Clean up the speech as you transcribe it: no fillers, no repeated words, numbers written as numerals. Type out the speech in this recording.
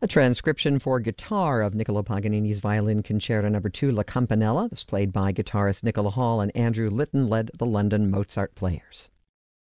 A transcription for guitar of Niccolo Paganini's Violin Concerto No. 2, La Campanella, was played by guitarist Nicola Hall, and Andrew Litton led the London Mozart Players.